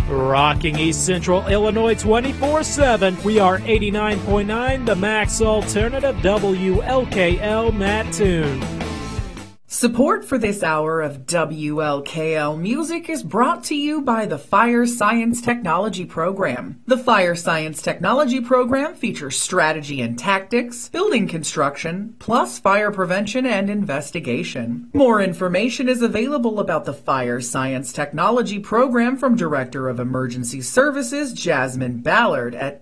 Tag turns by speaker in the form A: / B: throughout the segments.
A: Rocking East Central Illinois 24/7, we are 89.9, the Max Alternative, WLKL Mattoon.
B: Support for this hour of WLKL Music is brought to you by the Fire Science Technology Program. The Fire Science Technology Program features strategy and tactics, building construction, plus fire prevention and investigation. More information is available about the Fire Science Technology Program from Director of Emergency Services Jasmine Ballard at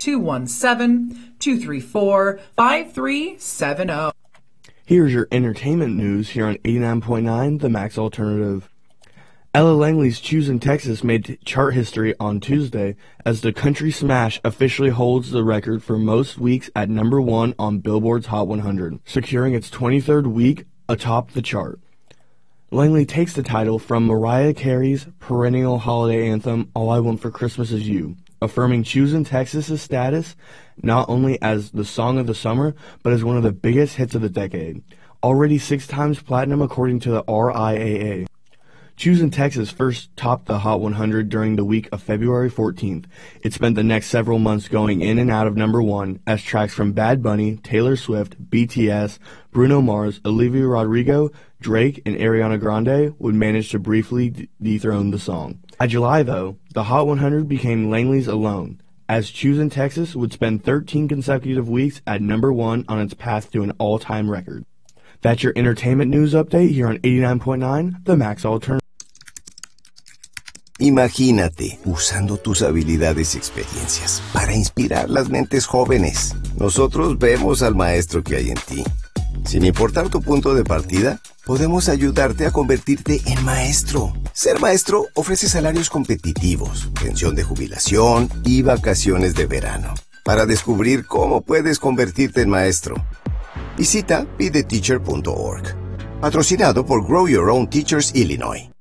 B: 217-234-5370.
C: Here's your entertainment news here on 89.9 The Max Alternative. Ella Langley's Choosing Texas made chart history on Tuesday as the country smash officially holds the record for most weeks at number 1 on Billboard's Hot 100, securing its 23rd week atop the chart. Langley takes the title from Mariah Carey's perennial holiday anthem, All I Want for Christmas Is You, affirming Choosing Texas' status not only as the song of the summer, but as one of the biggest hits of the decade, already 6 times platinum according to the RIAA. Choosing Texas first topped the Hot 100 during the week of February 14th. It spent the next several months going in and out of number 1 as tracks from Bad Bunny, Taylor Swift, BTS, Bruno Mars, Olivia Rodrigo, Drake, and Ariana Grande would manage to briefly dethrone the song. By July, though, the Hot 100 became Langley's alone, as Choosing Texas would spend 13 consecutive weeks at number 1 on its path to an all-time record. That's your entertainment news update here on 89.9 The Max Alternative.
D: Imagínate usando tus habilidades y experiencias para inspirar las mentes jóvenes. Nosotros vemos al maestro que hay en ti. Sin importar tu punto de partida, podemos ayudarte a convertirte en maestro. Ser maestro ofrece salarios competitivos, pensión de jubilación y vacaciones de verano. Para descubrir cómo puedes convertirte en maestro, visita betheteacher.org. Patrocinado por Grow Your Own Teachers Illinois.